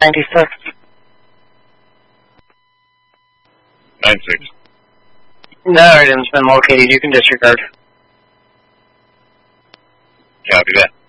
96. 96. No item's been located. You can disregard. Copy that.